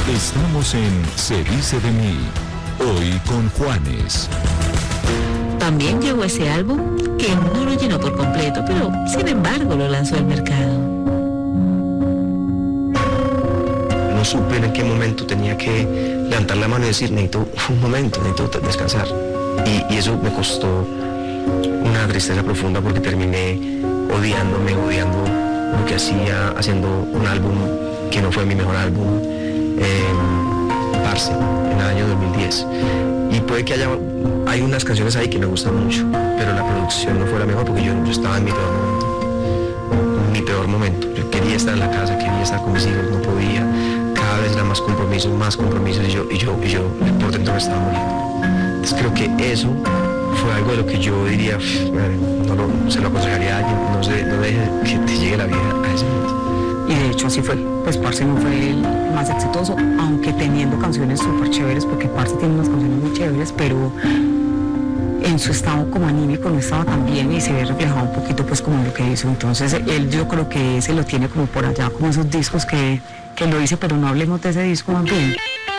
Estamos en Se dice de mí, hoy con Juanes. También llegó ese álbum que no lo llenó por completo, pero sin embargo lo lanzó al mercado. No supe en qué momento tenía que levantar la mano y decir, necesito un momento, necesito descansar. Y eso me costó una tristeza profunda porque terminé odiando lo que hacía, haciendo un álbum que no fue mi mejor álbum, Parce, en el año 2010. Y puede que hay unas canciones ahí que me gustan mucho, pero la producción no fue la mejor porque yo estaba en mi peor momento. Yo quería estar en la casa, quería estar con mis hijos, no podía. Cada vez era más compromisos y yo por dentro me estaba muriendo. Entonces creo que eso fue algo de lo que yo diría, se lo aconsejaría a alguien, no deje que te llegue la vida a ese momento. Y de hecho así fue, pues Parce no fue el más exitoso, aunque teniendo canciones súper chéveres, porque Parce tiene unas canciones muy chéveres, pero en su estado como anímico no estaba tan bien y se ve reflejado un poquito pues como lo que hizo. Entonces él, yo creo que ese lo tiene como por allá, como esos discos que lo hice, pero no hablemos de ese disco más bien.